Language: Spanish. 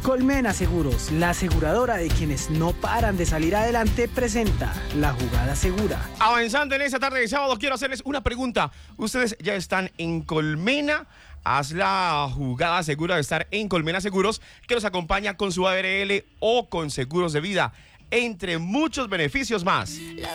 Colmena Seguros, la aseguradora de quienes no paran de salir adelante, presenta La Jugada Segura. Avanzando en esta tarde de sábado, quiero hacerles una pregunta. ¿Ustedes ya están en Colmena? Haz la jugada segura de estar en Colmena Seguros, que los acompaña con su ARL o con seguros de vida, entre muchos beneficios más.